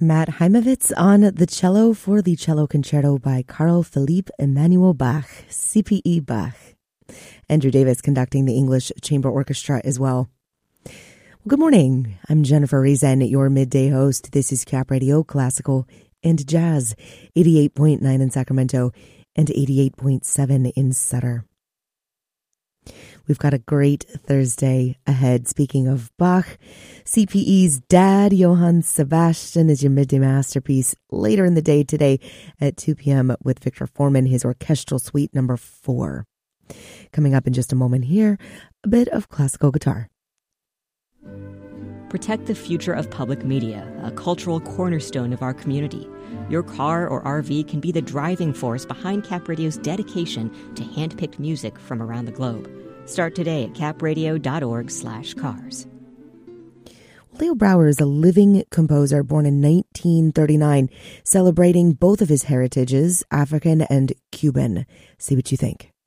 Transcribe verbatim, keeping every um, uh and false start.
Matt Heimovitz on the cello for the cello concerto by Carl Philipp Emanuel Bach, C P E Bach. Andrew Davis conducting the English Chamber Orchestra as well. Well, good morning. I'm Jennifer Reason, your midday host. This is Cap Radio Classical and Jazz, eighty-eight point nine in Sacramento and eighty-eight point seven in Sutter. We've got a great Thursday ahead. Speaking of Bach, C P E's dad, Johann Sebastian, is your midday masterpiece later in the day today at two p.m. with Victor Foreman, his orchestral suite number four. Coming up in just a moment here, a bit of classical guitar. Protect the future of public media, a cultural cornerstone of our community. Your car or R V can be the driving force behind Cap Radio's dedication to hand-picked music from around the globe. Start today at capradio.org slash cars. Leo Brouwer is a living composer born in nineteen thirty-nine, celebrating both of his heritages, African and Cuban. See what you think.